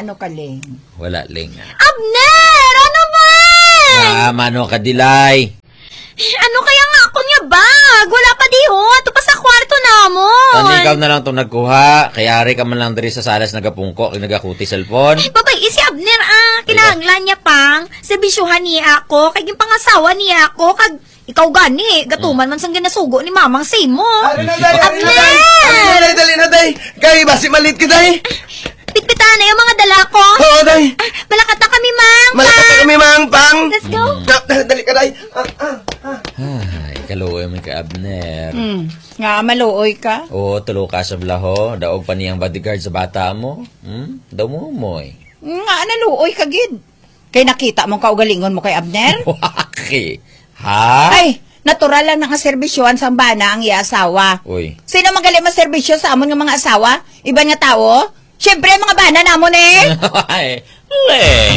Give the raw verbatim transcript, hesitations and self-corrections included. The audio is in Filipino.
Ano ka, Ling? Wala, Ling. Abner! Ano ba? Ah, mano ka, Dilay. Ano kaya nga ako niya bag? Wala pa di ho. Ito pa sa kwarto namon. Tani, ikaw na lang itong nagkuha. Kaya ari ka man lang diri sa salas nagapungko, nagakuti cellphone. Ay, babay, si Abner ah. Kinahanglan niya pang serbisyuhan niya ako. Kay pangasawa niya ako. Kag ikaw gani. Gatuman man sang ginasugo ni Mamang Simo. Ari na, day! Ari na, day! Abner! Ari na, dali na, day! Kay, basi malit ka, day! Pitpitan na yung mga dala ko. Oo, day! Ah, malakata kami, Mang. Malakas na kami, mang pang! Let's go. Ah, dali ka, day! Ah, ah, ah. Ay, kaluoy mo ka, Abner. Hmm. Nga, maluoy ka? Oo, tulo ka sa blaho. Daog pa niyang bodyguard sa bata mo. Hmm? Daw mo mo eh. Nga, naluoy ka, gid. Kay nakita mong kaugalingon mo kay Abner? Waki. Ha? Ay, natural lang nakaserbisyoan sa bana ang iya-asawa. Uy. Sino magaling maserbisyo sa amon ng mga asawa? Iba nga tao? Siyempre, mga bana namon eh. Ay, Leng.